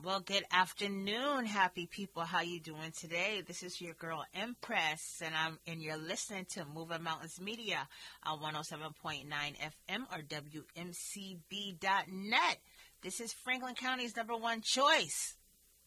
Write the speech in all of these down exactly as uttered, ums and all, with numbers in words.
Well, good afternoon, happy people. How you doing today? This is your girl Empress, and I'm and you're listening to Moving Mountains Media on one oh seven point nine F M or W M C B dot net. This is Franklin County's number one choice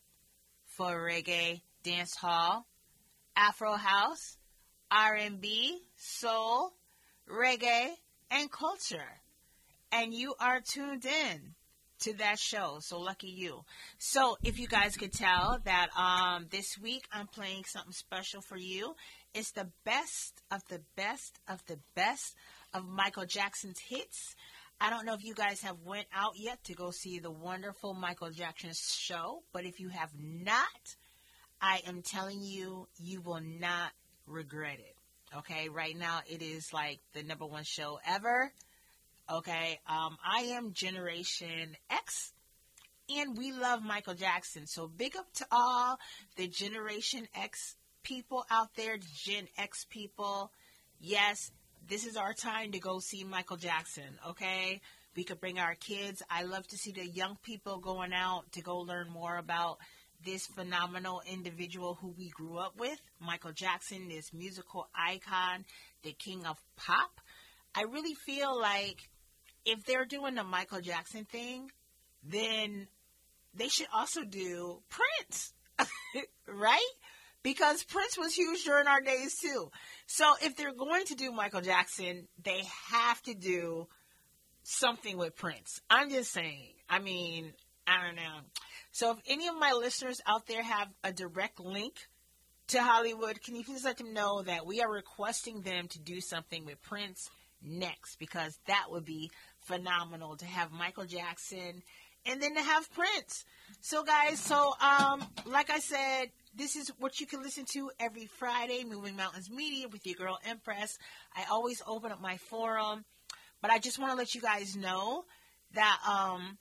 for reggae, dance hall, Afro house, R and B, soul, reggae, and culture. And you are tuned in to that show, so lucky you. So if you guys could tell that um this week I'm playing something special for you. It's the best of the best of the best of Michael Jackson's hits. I don't know if you guys have went out yet to go see the wonderful Michael Jackson show, but if you have not, I am telling you, you will not regret it. Okay, right now it is like the number one show ever. Okay, um, I am Generation X, and we love Michael Jackson. So big up to all the Generation X people out there, Gen X people. Yes, this is our time to go see Michael Jackson, okay? We could bring our kids. I love to see the young people going out to go learn more about this phenomenal individual who we grew up with, Michael Jackson, this musical icon, the king of pop. I really feel like if they're doing the Michael Jackson thing, then they should also do Prince, right? Because Prince was huge during our days too. So if they're going to do Michael Jackson, they have to do something with Prince. I'm just saying. I mean, I don't know. So if any of my listeners out there have a direct link to Hollywood, can you please let them know that we are requesting them to do something with Prince next, because that would be phenomenal to have Michael Jackson and then to have Prince. So guys, so um like I said, this is what you can listen to every Friday, Moving Mountains Media with your girl Empress. I always open up my forum, but I just want to let you guys know that um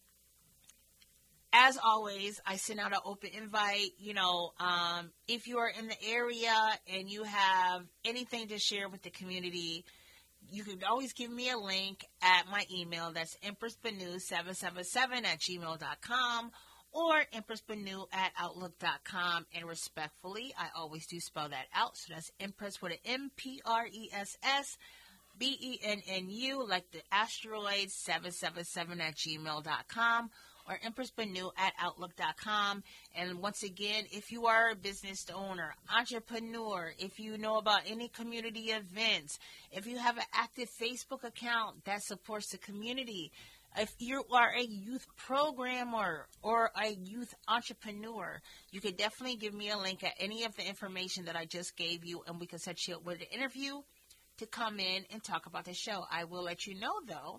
as always, I send out an open invite. You know, um if you are in the area and you have anything to share with the community, you can always give me a link at my email. That's empressbanu seven seven seven at gmail dot com or empressbanu at outlook dot com. And respectfully, I always do spell that out. So that's Empress with an M P R E S S B E N N U, like the asteroid, seven seven seven at gmail dot com. Or empressbanu at outlook dot com. And once again, if you are a business owner, entrepreneur, if you know about any community events, if you have an active Facebook account that supports the community, if you are a youth programmer or a youth entrepreneur, you could definitely give me a link at any of the information that I just gave you, and we can set you up with an interview to come in and talk about the show. I will let you know, though,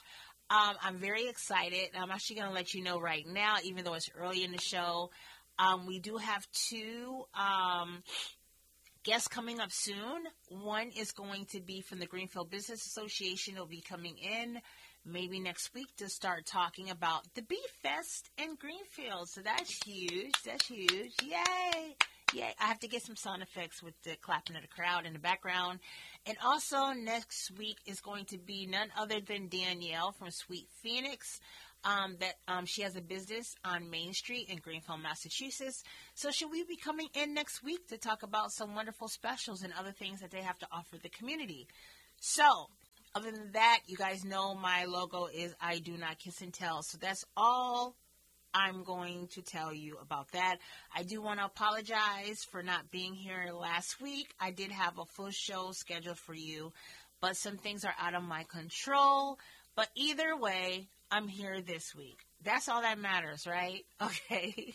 Um, I'm very excited. I'm actually going to let you know right now, even though it's early in the show. Um, we do have two um, guests coming up soon. One is going to be from the Greenfield Business Association. They'll be coming in maybe next week to start talking about the Beef Fest in Greenfield. So that's huge. That's huge. Yay. Yay. I have to get some sound effects with the clapping of the crowd in the background. And also next week is going to be none other than Danielle from Sweet Phoenix. Um, that um, she has a business on Main Street in Greenfield, Massachusetts. So she'll be coming in next week to talk about some wonderful specials and other things that they have to offer the community. So other than that, you guys know my logo is I Do Not Kiss and Tell. So that's all I'm going to tell you about that. I do want to apologize for not being here last week. I did have a full show scheduled for you, but some things are out of my control. But either way, I'm here this week. That's all that matters, right? Okay.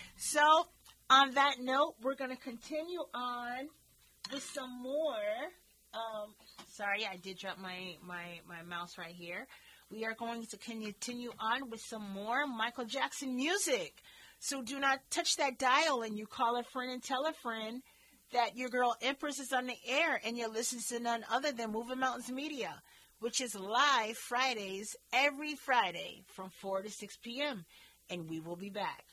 So on that note, we're going to continue on with some more. Um, sorry, I did drop my, my, my mouse right here. We are going to continue on with some more Michael Jackson music. So do not touch that dial, and you call a friend and tell a friend that your girl Empress is on the air and you're listening to none other than Moving Mountains Media, which is live Fridays, every Friday from four to six p.m. And we will be back.